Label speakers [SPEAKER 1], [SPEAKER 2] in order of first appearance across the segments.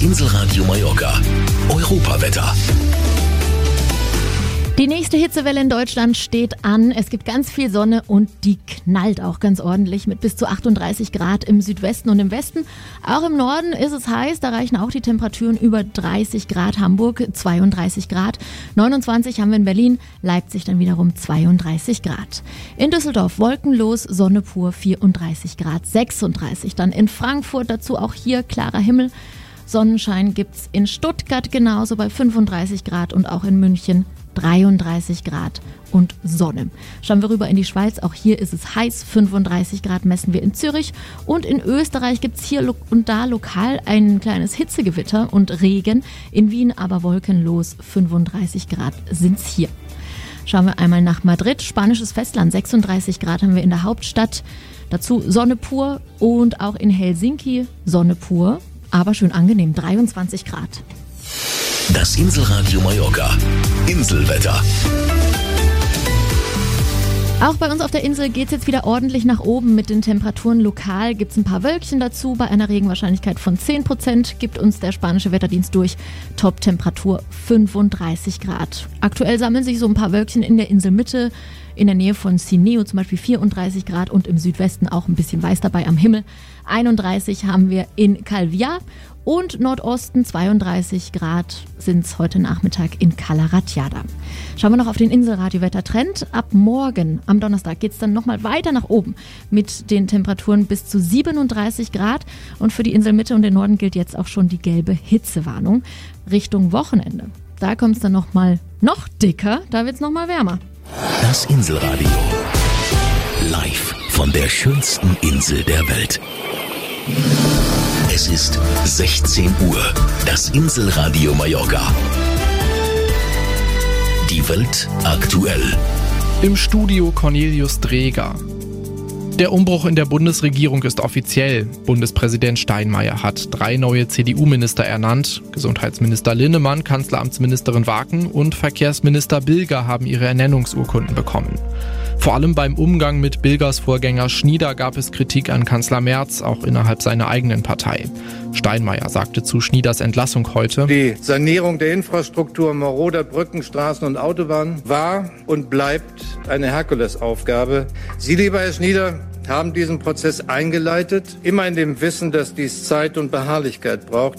[SPEAKER 1] Inselradio Mallorca. Europawetter.
[SPEAKER 2] Die nächste Hitzewelle in Deutschland steht an. Es gibt ganz viel Sonne und die knallt auch ganz ordentlich mit bis zu 38 Grad im Südwesten und im Westen. Auch im Norden ist es heiß, da reichen auch die Temperaturen über 30 Grad. Hamburg 32 Grad, 29 haben wir in Berlin, Leipzig dann wiederum 32 Grad. In Düsseldorf wolkenlos, Sonne pur 34 Grad, 36 dann in Frankfurt, dazu auch hier klarer Himmel. Sonnenschein gibt's in Stuttgart genauso bei 35 Grad und auch in München 33 Grad und Sonne. Schauen wir rüber in die Schweiz, auch hier ist es heiß, 35 Grad messen wir in Zürich und in Österreich gibt es hier und da lokal ein kleines Hitzegewitter und Regen, in Wien aber wolkenlos, 35 Grad sind's hier. Schauen wir einmal nach Madrid, spanisches Festland, 36 Grad haben wir in der Hauptstadt, dazu Sonne pur und auch in Helsinki Sonne pur, aber schön angenehm, 23 Grad.
[SPEAKER 1] Das Inselradio Mallorca. Inselwetter.
[SPEAKER 2] Auch bei uns auf der Insel geht es jetzt wieder ordentlich nach oben mit den Temperaturen. Lokal gibt es ein paar Wölkchen dazu. Bei einer Regenwahrscheinlichkeit von 10% gibt uns der spanische Wetterdienst durch. Top-Temperatur 35 Grad. Aktuell sammeln sich so ein paar Wölkchen in der Inselmitte. In der Nähe von Sineo zum Beispiel 34 Grad und im Südwesten auch ein bisschen weiß dabei am Himmel. 31 haben wir in Calviá und Nordosten 32 Grad sind es heute Nachmittag in Calaratiada. Schauen wir noch auf den Inselradio-Wettertrend. Ab morgen, am Donnerstag, geht es dann nochmal weiter nach oben mit den Temperaturen bis zu 37 Grad. Und für die Inselmitte und den Norden gilt jetzt auch schon die gelbe Hitzewarnung. Richtung Wochenende, da kommt es dann nochmal noch dicker, da wird es nochmal wärmer.
[SPEAKER 1] Das Inselradio. Live von der schönsten Insel der Welt. Es ist 16 Uhr. Das Inselradio Mallorca. Die Welt aktuell.
[SPEAKER 3] Im Studio Cornelius Dreger. Der Umbruch in der Bundesregierung ist offiziell. Bundespräsident Steinmeier hat 3 neue CDU-Minister ernannt. Gesundheitsminister Linnemann, Kanzleramtsministerin Waken und Verkehrsminister Bilger haben ihre Ernennungsurkunden bekommen. Vor allem beim Umgang mit Bilgers Vorgänger Schnieder gab es Kritik an Kanzler Merz, auch innerhalb seiner eigenen Partei. Steinmeier sagte zu Schnieders Entlassung heute:
[SPEAKER 4] Die Sanierung der Infrastruktur maroder Brücken, Straßen und Autobahnen war und bleibt eine Herkulesaufgabe. Sie, lieber Herr Schnieder, haben diesen Prozess eingeleitet, immer in dem Wissen, dass dies Zeit und Beharrlichkeit braucht.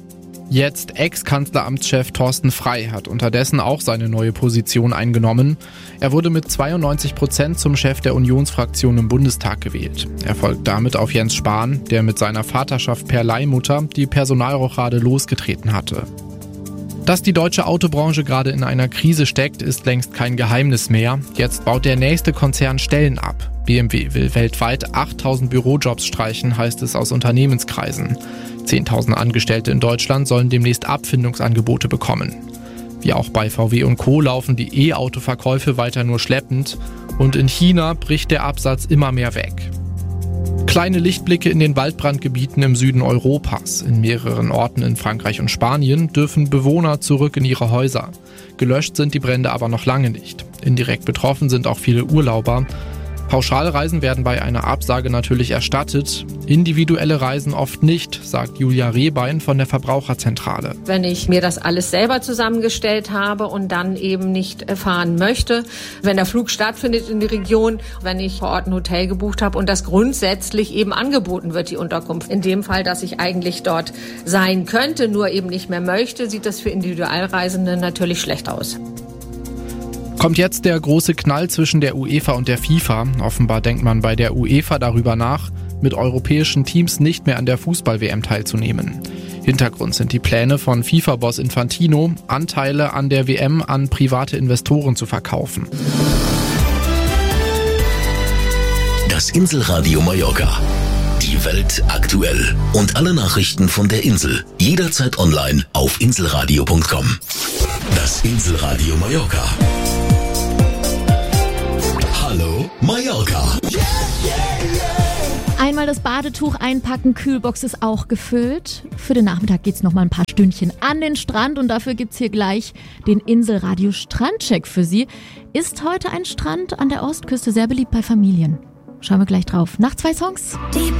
[SPEAKER 3] Jetzt Ex-Kanzleramtschef Thorsten Frey hat unterdessen auch seine neue Position eingenommen. Er wurde mit 92% zum Chef der Unionsfraktion im Bundestag gewählt. Er folgt damit auf Jens Spahn, der mit seiner Vaterschaft per Leihmutter die Personalrochade losgetreten hatte. Dass die deutsche Autobranche gerade in einer Krise steckt, ist längst kein Geheimnis mehr. Jetzt baut der nächste Konzern Stellen ab. BMW will weltweit 8.000 Bürojobs streichen, heißt es aus Unternehmenskreisen. 10.000 Angestellte in Deutschland sollen demnächst Abfindungsangebote bekommen. Wie auch bei VW und Co. laufen die E-Auto-Verkäufe weiter nur schleppend und in China bricht der Absatz immer mehr weg. Kleine Lichtblicke in den Waldbrandgebieten im Süden Europas. In mehreren Orten in Frankreich und Spanien dürfen Bewohner zurück in ihre Häuser. Gelöscht sind die Brände aber noch lange nicht. Indirekt betroffen sind auch viele Urlauber. Pauschalreisen werden bei einer Absage natürlich erstattet, individuelle Reisen oft nicht, sagt Julia Rehbein von der Verbraucherzentrale.
[SPEAKER 5] Wenn ich mir das alles selber zusammengestellt habe und dann eben nicht fahren möchte, wenn der Flug stattfindet in die Region, wenn ich vor Ort ein Hotel gebucht habe und das grundsätzlich eben angeboten wird, die Unterkunft. In dem Fall, dass ich eigentlich dort sein könnte, nur eben nicht mehr möchte, sieht das für Individualreisende natürlich schlecht aus.
[SPEAKER 3] Kommt jetzt der große Knall zwischen der UEFA und der FIFA. Offenbar denkt man bei der UEFA darüber nach, mit europäischen Teams nicht mehr an der Fußball-WM teilzunehmen. Hintergrund sind die Pläne von FIFA-Boss Infantino, Anteile an der WM an private Investoren zu verkaufen.
[SPEAKER 1] Das Inselradio Mallorca. Die Welt aktuell. Und alle Nachrichten von der Insel. Jederzeit online auf inselradio.com. Das Inselradio Mallorca. Hallo Mallorca.
[SPEAKER 2] Einmal das Badetuch einpacken, Kühlbox ist auch gefüllt. Für den Nachmittag geht's noch mal ein paar Stündchen an den Strand und dafür gibt's hier gleich den Inselradio Strandcheck für Sie. Ist heute ein Strand an der Ostküste sehr beliebt bei Familien? Schauen wir gleich drauf. Nach 2 Songs.